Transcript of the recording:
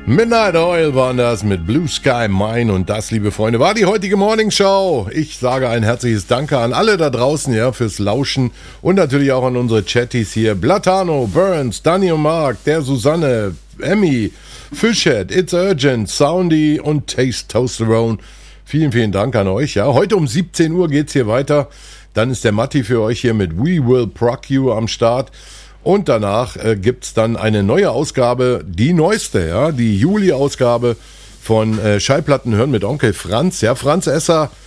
Midnight Oil waren das mit Blue Sky Mine und das, liebe Freunde, war die heutige Morning Show. Ich sage ein herzliches Danke an alle da draußen, ja, fürs Lauschen und natürlich auch an unsere Chatties hier. Blatano, Burns, Danny und Mark, der Susanne, Emmy, Fishhead, It's Urgent, Soundy und Taste Toasterone. Vielen, vielen Dank an euch, ja. Heute um 17 Uhr geht's hier weiter. Dann ist der Matti für euch hier mit We Will Proc You am Start. Und danach gibt's dann eine neue Ausgabe, die neueste, ja, die Juli-Ausgabe von Schallplatten hören mit Onkel Franz. Ja, Franz Esser